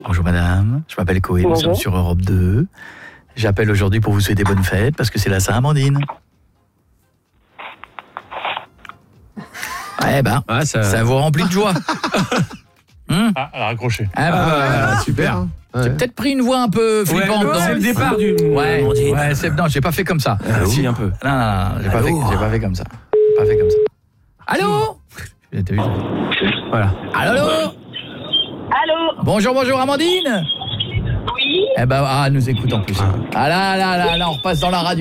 Bonjour madame, je m'appelle Coé, nous sommes sur Europe 2. J'appelle aujourd'hui pour vous souhaiter bonne fête parce que c'est la Saint-Amandine. Ça vous remplit de joie. Elle a raccroché. Super. J'ai peut-être pris une voix un peu flippante. C'est le départ du... Non, j'ai pas fait comme ça. Si, un peu. Non, j'ai pas fait comme ça. Allô. Voilà. Allô. Bonjour Amandine. Oui. Elle nous écoute en plus. Ah là, on repasse dans la radio.